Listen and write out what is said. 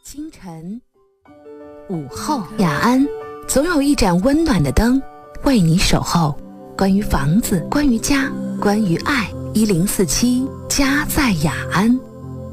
清晨，午后，雅安总有一盏温暖的灯为你守候。关于房子，关于家，关于爱，1047家在雅安。